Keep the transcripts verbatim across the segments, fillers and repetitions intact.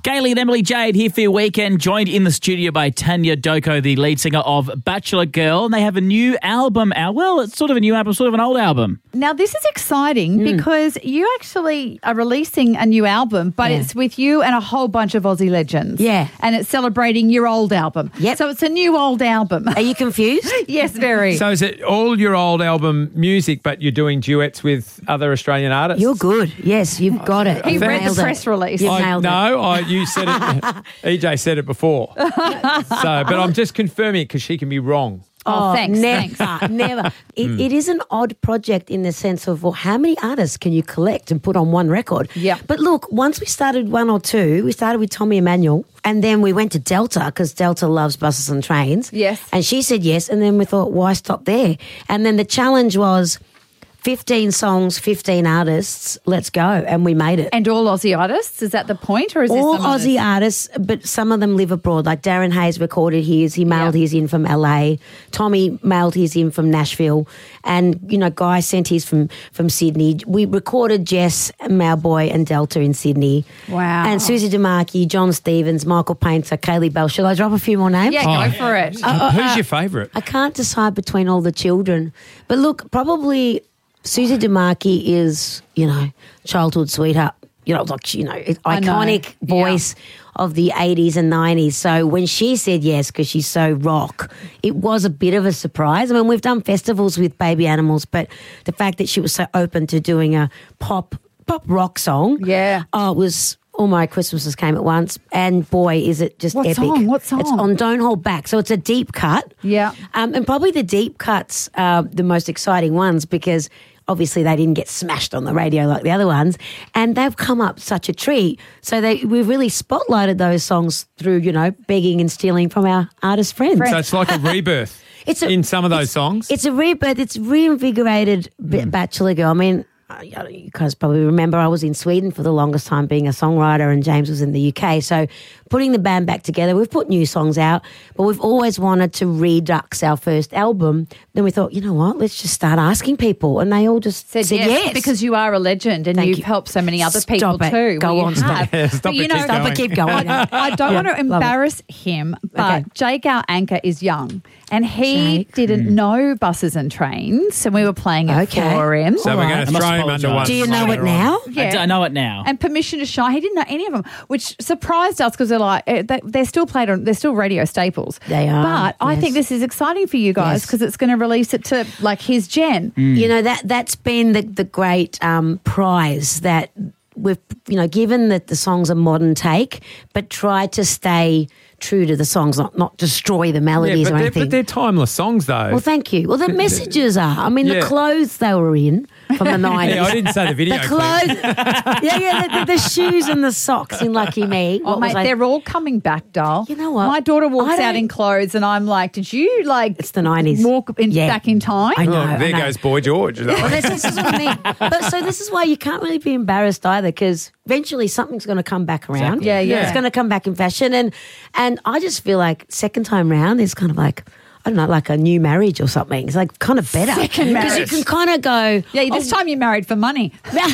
Kaylee and Emily Jade here for your weekend, joined in the studio by Tanya Doko, the lead singer of Bachelor Girl. And they have a new album out. Well, it's sort of a new album, sort of an old album. Now, this is exciting mm. because you actually are releasing a new album, but yeah. it's with you and a whole bunch of Aussie legends. Yeah. And it's celebrating your old album. Yep. So it's a new old album. Are you confused? Yes, very. So is it all your old album music, but you're doing duets with other Australian artists? You're good. Yes, you've got it. He You've read the press it. release. You've I, nailed no, it. I, you said it. E J said it before. So, but I'm just confirming it because she can be wrong. Oh, thanks, never, thanks. never. It, mm. it is an odd project in the sense of, well, how many artists can you collect and put on one record? Yeah. But look, once we started one or two, we started with Tommy Emmanuel, and then we went to Delta because Delta loves buses and trains. Yes. And she said yes, and then we thought, why stop there? And then the challenge was fifteen songs, fifteen artists, let's go. And we made it. And all Aussie artists? Is that the point? Or is all there some Aussie artists, but some of them live abroad. Like Darren Hayes recorded his. He mailed yeah. his in from L A. Tommy mailed his in from Nashville. And, you know, Guy sent his from, from Sydney. We recorded Jess, Malboy and Delta in Sydney. Wow. And Susie DeMarchi, John Stevens, Michael Painter, Kaylee Bell. Shall I drop a few more names? Yeah, Oh. go for it. Uh, uh, Who's your favourite? I can't decide between all the children. But look, probably Susie DeMarchi is, you know, childhood sweetheart. You know, like, you know, iconic know. voice yeah. of the eighties and nineties. So when she said yes, because she's so rock, it was a bit of a surprise. I mean, we've done festivals with Baby Animals, but the fact that she was so open to doing a pop pop rock song, yeah, oh, it was All My Christmases Came at Once, and boy, is it just what epic. Song? What song? It's on Don't Hold Back. So it's a deep cut. Yeah. Um, and probably the deep cuts are the most exciting ones because obviously they didn't get smashed on the radio like the other ones, and they've come up such a treat. So they we've really spotlighted those songs through, you know, begging and stealing from our artist friends. So it's like a rebirth It's a, in some of those it's, songs? It's a rebirth. It's reinvigorated mm. Bachelor Girl. I mean, you guys probably remember I was in Sweden for the longest time being a songwriter, and James was in the U K. So putting the band back together, we've put new songs out, but we've always wanted to redux our first album. Then we thought, you know what, let's just start asking people. And they all just said, said yes, yes. Because you are a legend and Thank you've you. helped so many other people Stop it. too. Go well, on, you stop have. it. Stop but, it, you keep know, Stop going. it, keep going. I, I don't Yeah, want to embarrass him, but Okay. Jake, our anchor, is young. And he Jake. didn't know buses and trains, and we were playing it Okay. for him. So we're All going right. to I throw must him under apologise. one. Do you know it later on. now? Yeah. I, d- I know it now. And Permission to Shine. He didn't know any of them, which surprised us because they're like eh, they- they're still played on. They're still radio staples. They are, But I yes. think this is exciting for you guys Yes. because it's going to release it to like his gen. You know, that, that's been the, the great um, prize that we've, you know, given that the song's a modern take, but tried to stay true to the songs, not, not destroy the melodies Yeah, but or they're, anything. but they're timeless songs, though. Well, thank you. Well, the messages are. I mean, Yeah. the clothes they were in from the nineties. yeah, I didn't say the video. The clip. clothes, yeah, yeah, the, the, the shoes and the socks in Lucky Me. Oh, What mate, was I- they're all coming back, doll. You know what? My daughter walks I out don't- in clothes, and I'm like, "Did you like?" It's the nineties. Walk in, Yeah. back in time. I know. Oh, I there know. goes Boy George. Is that Well, right? this, this is what I mean. But so this is why you can't really be embarrassed either, because eventually something's going to come back around. Exactly. Yeah, yeah. It's going to come back in fashion, and and I just feel like second time round is kind of like, I don't know, like a new marriage or something. It's like kind of better Second because you marriage. can kind of go. Yeah, this time you married for money.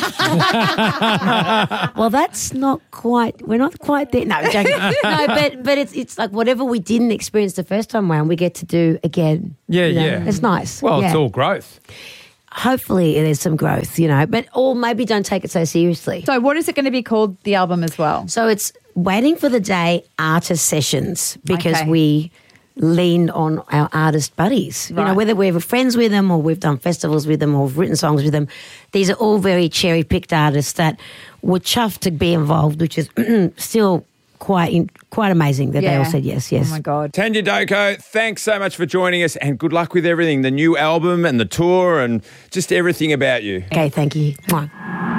Well, that's not quite. We're not quite there. No, joking. no, but but it's it's like whatever we didn't experience the first time round, we get to do again. Yeah, You know, yeah. It's nice. Well, yeah. it's all growth. Hopefully, there's some growth, you know, but or maybe don't take it so seriously. So, what is it going to be called? The album as well. So it's Waiting for the Day Artist Sessions because Okay. we lean on our artist buddies. You know, Right. whether we're friends with them or we've done festivals with them or we've written songs with them, these are all very cherry-picked artists that were chuffed to be involved, which is still quite in, quite amazing that they all said yes, yes. Oh my God. Tanya Doko, thanks so much for joining us, and good luck with everything, the new album and the tour and just everything about you. Okay, thank you. Mwah.